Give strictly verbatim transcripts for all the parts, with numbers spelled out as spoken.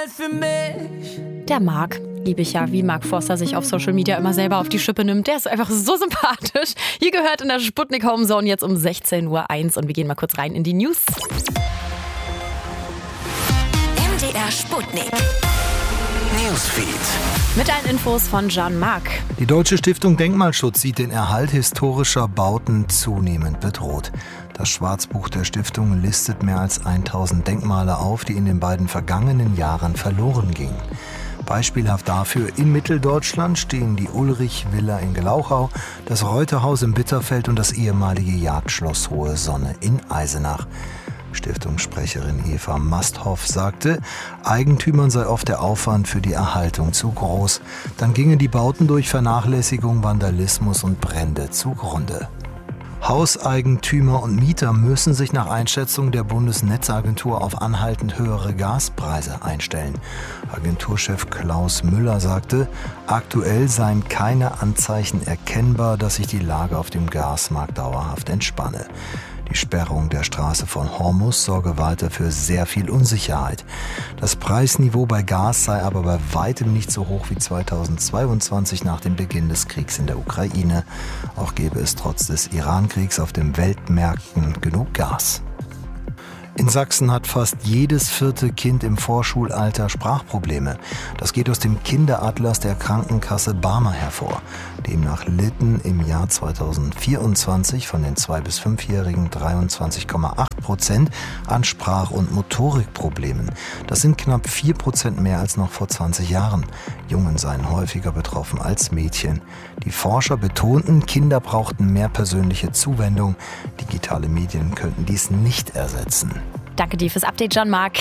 Zeit für mich. Der Marc. Liebe ich ja, wie Mark Forster sich auf Social Media immer selber auf die Schippe nimmt. Der ist einfach so sympathisch. Hier gehört in der Sputnik Homezone jetzt um sechzehn Uhr eins und wir gehen mal kurz rein in die News. M D R Sputnik Newsfeed. Mit allen Infos von Jean-Marc. Die Deutsche Stiftung Denkmalschutz sieht den Erhalt historischer Bauten zunehmend bedroht. Das Schwarzbuch der Stiftung listet mehr als tausend Denkmale auf, die in den beiden vergangenen Jahren verloren gingen. Beispielhaft dafür: in Mitteldeutschland stehen die Ulrich-Villa in Glauchau, das Reuterhaus im Bitterfeld und das ehemalige Jagdschloss Hohe Sonne in Eisenach. Stiftungssprecherin Eva Masthoff sagte, Eigentümern sei oft der Aufwand für die Erhaltung zu groß. Dann gingen die Bauten durch Vernachlässigung, Vandalismus und Brände zugrunde. Hauseigentümer und Mieter müssen sich nach Einschätzung der Bundesnetzagentur auf anhaltend höhere Gaspreise einstellen. Agenturchef Klaus Müller sagte, aktuell seien keine Anzeichen erkennbar, dass sich die Lage auf dem Gasmarkt dauerhaft entspanne. Die Sperrung der Straße von Hormuz sorge weiter für sehr viel Unsicherheit. Das Preisniveau bei Gas sei aber bei weitem nicht so hoch wie zweitausendzweiundzwanzig nach dem Beginn des Kriegs in der Ukraine. Auch gäbe es trotz des Iran-Kriegs auf den Weltmärkten genug Gas. In Sachsen hat fast jedes vierte Kind im Vorschulalter Sprachprobleme. Das geht aus dem Kinderatlas der Krankenkasse Barmer hervor. Demnach litten im Jahr zweitausendvierundzwanzig von den zwei- bis fünfjährigen dreiundzwanzig Komma acht Prozent an Sprach- und Motorikproblemen. Das sind knapp vier Prozent mehr als noch vor zwanzig Jahren. Jungen seien häufiger betroffen als Mädchen. Die Forscher betonten, Kinder brauchten mehr persönliche Zuwendung. Digitale Medien könnten dies nicht ersetzen. Danke dir fürs Update, Jean-Marc.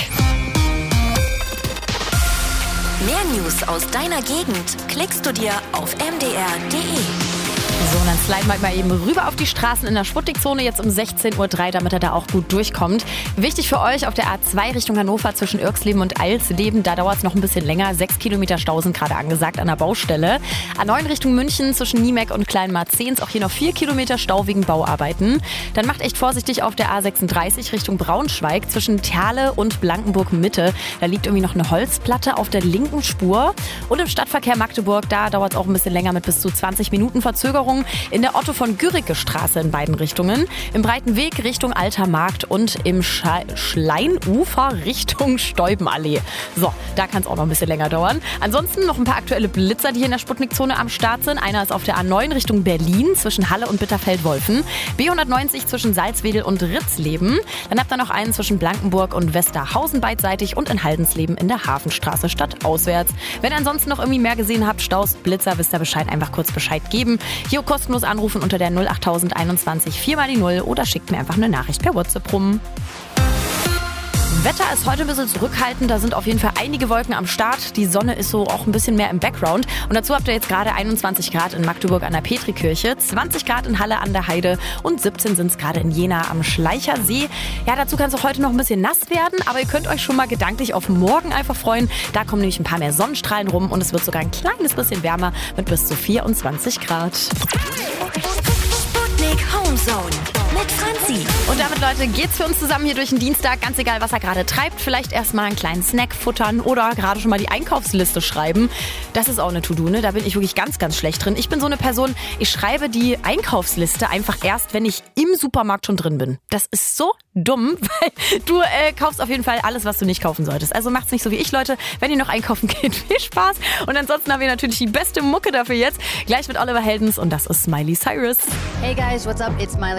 Mehr News aus deiner Gegend klickst du dir auf m d r punkt d e. So, und dann sliden wir mal eben rüber auf die Straßen in der Sputnikzone jetzt um sechzehn Uhr drei, damit er da auch gut durchkommt. Wichtig für euch auf der A zwei Richtung Hannover zwischen Irxleben und Eilsleben, da dauert es noch ein bisschen länger. Sechs Kilometer Stau sind gerade angesagt an der Baustelle. A neun Richtung München zwischen Niemek und Kleinmarzens, auch hier noch vier Kilometer Stau wegen Bauarbeiten. Dann macht echt vorsichtig auf der A sechsunddreißig Richtung Braunschweig zwischen Terle und Blankenburg Mitte. Da liegt irgendwie noch eine Holzplatte auf der linken Spur. Und im Stadtverkehr Magdeburg, da dauert es auch ein bisschen länger mit bis zu zwanzig Minuten Verzögerung. In der Otto-von-Guericke Straße in beiden Richtungen, im Breiten Weg Richtung Alter Markt und im Sche- Schleinufer Richtung Steubenallee. So, da kann es auch noch ein bisschen länger dauern. Ansonsten noch ein paar aktuelle Blitzer, die hier in der Sputnikzone am Start sind. Einer ist auf der A neun Richtung Berlin zwischen Halle und Bitterfeld-Wolfen, B hundertneunzig zwischen Salzwedel und Ritzleben. Dann habt ihr noch einen zwischen Blankenburg und Westerhausen beidseitig und in Haldensleben in der Hafenstraße stadtauswärts. Wenn ihr ansonsten noch irgendwie mehr gesehen habt, Staus, Blitzer, wisst ihr Bescheid, einfach kurz Bescheid geben. Hier kostenlos anrufen unter der null acht null null einundzwanzig vier mal die null oder schickt mir einfach eine Nachricht per WhatsApp rum. Wetter ist heute ein bisschen zurückhaltend, da sind auf jeden Fall einige Wolken am Start. Die Sonne ist so auch ein bisschen mehr im Background. Und dazu habt ihr jetzt gerade einundzwanzig Grad in Magdeburg an der Petrikirche, zwanzig Grad in Halle an der Heide und siebzehn sind es gerade in Jena am Schleichersee. Ja, dazu kann es auch heute noch ein bisschen nass werden, aber ihr könnt euch schon mal gedanklich auf morgen einfach freuen. Da kommen nämlich ein paar mehr Sonnenstrahlen rum und es wird sogar ein kleines bisschen wärmer mit bis zu vierundzwanzig Grad. Sputnik Homezone mit Franzi. Und damit, Leute, geht's für uns zusammen hier durch den Dienstag. Ganz egal, was er gerade treibt. Vielleicht erstmal einen kleinen Snack futtern oder gerade schon mal die Einkaufsliste schreiben. Das ist auch eine To-Do, ne? Da bin ich wirklich ganz, ganz schlecht drin. Ich bin so eine Person, ich schreibe die Einkaufsliste einfach erst, wenn ich im Supermarkt schon drin bin. Das ist so dumm, weil du äh, kaufst auf jeden Fall alles, was du nicht kaufen solltest. Also macht's nicht so wie ich, Leute. Wenn ihr noch einkaufen geht, viel Spaß. Und ansonsten haben wir natürlich die beste Mucke dafür jetzt. Gleich mit Oliver Heldens und das ist Miley Cyrus. Hey guys, what's up? It's Miley